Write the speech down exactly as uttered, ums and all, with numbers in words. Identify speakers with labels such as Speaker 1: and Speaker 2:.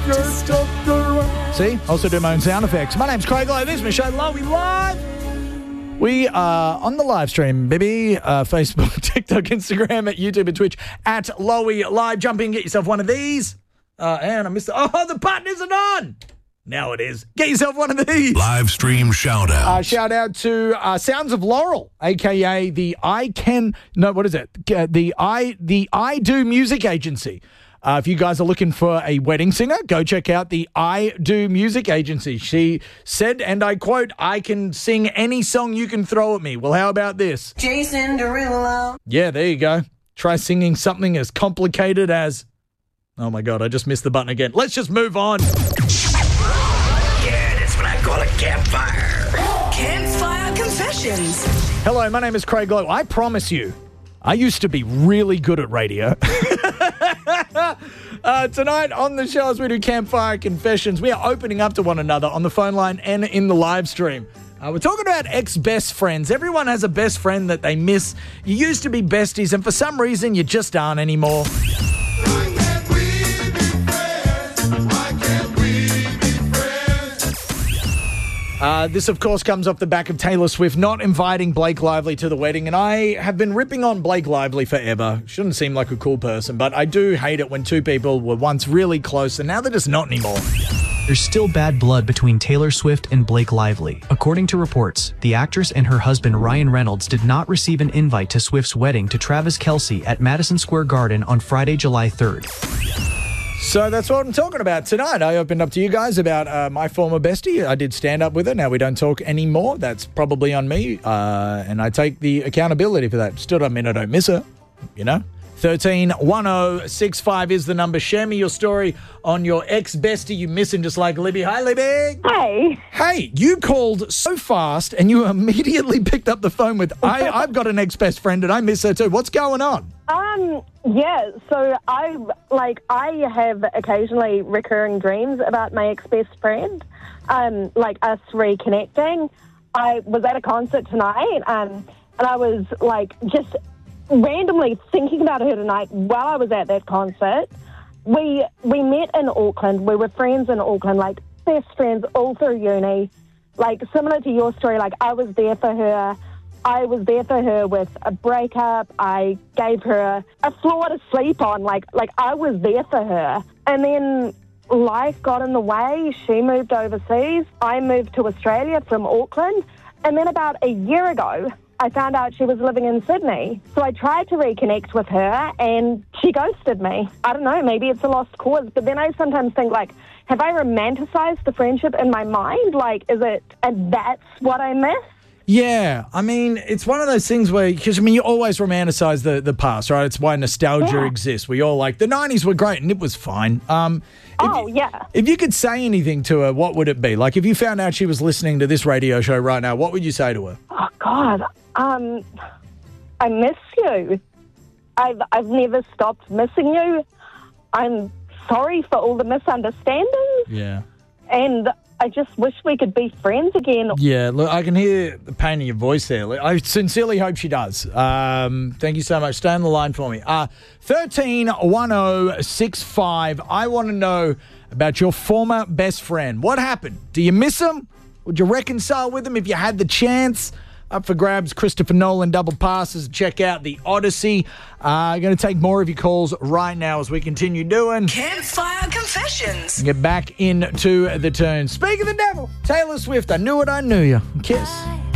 Speaker 1: You're stuck around. See? Also do my own sound effects. My name's Craig Lowe. This is Michelle Lowe. We live. We are on the live stream, baby. Uh, Facebook, TikTok, Instagram, at YouTube and Twitch at Lowy Live. Jump in, get yourself one of these. Uh, and I missed the... Oh, the button isn't on. Now it is. Get yourself one of these.
Speaker 2: Live stream shout out.
Speaker 1: Uh, shout out to uh, Sounds of Laurel, a k a the I Can... No, what is it? Uh, the I the I Do Music Agency. Uh, if you guys are looking for a wedding singer, go check out the I Do Music Agency. She said, and I quote, I can sing any song you can throw at me. Well, how about this?
Speaker 3: Jason Derulo.
Speaker 1: Yeah, there you go. Try singing something as complicated as... Oh, my God, I just missed the button again. Let's just move on.
Speaker 3: Yeah, that's what I call a campfire. Campfire Confessions.
Speaker 1: Hello, my name is Craig Lowe. I promise you, I used to be really good at radio. uh, tonight on the show, as we do Campfire Confessions, we are opening up to one another on the phone line and in the live stream. Uh, we're talking about ex-best friends. Everyone has a best friend that they miss. You used to be besties, and for some reason, you just aren't anymore.
Speaker 4: Why can't we be friends? Why can't we be friends?
Speaker 1: Uh, this, of course, comes off the back of Taylor Swift not inviting Blake Lively to the wedding, and I have been ripping on Blake Lively forever. Shouldn't seem like a cool person, but I do hate it when two people were once really close, and now they're just not anymore.
Speaker 5: There's still bad blood between Taylor Swift and Blake Lively. According to reports, the actress and her husband Ryan Reynolds did not receive an invite to Swift's wedding to Travis Kelce at Madison Square Garden on Friday, July third.
Speaker 1: So that's what I'm talking about tonight. I opened up to you guys about uh, my former bestie. I did stand up with her. Now we don't talk anymore. That's probably on me, uh, and I take the accountability for that. Still don't mean I don't miss her, you know? thirteen one oh six five is the number. Share me your story on your ex-bestie you miss him just like Libby. Hi, Libby.
Speaker 6: Hey.
Speaker 1: Hey, you called so fast and you immediately picked up the phone with, I, I've got an ex-best friend and I miss her too. What's going on?
Speaker 6: Um, yeah, so I, like, I have occasionally recurring dreams about my ex-best friend, um, like us reconnecting. I was at a concert tonight, um, and I was, like, just randomly thinking about her tonight while I was at that concert. We we met in Auckland. We were friends in Auckland, like best friends all through uni. Like similar to your story, like I was there for her. I was there for her with a breakup. I gave her a, a floor to sleep on. Like like I was there for her. And then life got in the way. She moved overseas. I moved to Australia from Auckland. And then about a year ago, I found out she was living in Sydney. So I tried to reconnect with her and she ghosted me. I don't know, maybe it's a lost cause. But then I sometimes think, like, have I romanticized the friendship in my mind? Like, is it, and that's what I miss?
Speaker 1: Yeah, I mean, it's one of those things where, because, I mean, you always romanticize the, the past, right? It's why nostalgia
Speaker 6: Yeah.
Speaker 1: exists. We all like, the nineties were great and it was fine. Um, if
Speaker 6: Oh,
Speaker 1: you-
Speaker 6: yeah.
Speaker 1: If you could say anything to her, what would it be? Like, if you found out she was listening to this radio show right now, what would you say to her?
Speaker 6: Oh, God. Um, I miss you. I've, I've never stopped missing you. I'm sorry for all the misunderstandings.
Speaker 1: Yeah.
Speaker 6: And I just wish we could be friends again.
Speaker 1: Yeah, look, I can hear the pain in your voice there. I sincerely hope she does. Um, thank you so much. Stay on the line for me. Uh, thirteen one oh six five. I want to know about your former best friend. What happened? Do you miss him? Would you reconcile with him if you had the chance? Up for grabs, Christopher Nolan double passes. Check out the Odyssey. Uh, going to take more of your calls right now as we continue doing.
Speaker 3: Campfire Confessions.
Speaker 1: Get back into the turn. Speak of the devil, Taylor Swift. I knew it, I knew you. Kiss.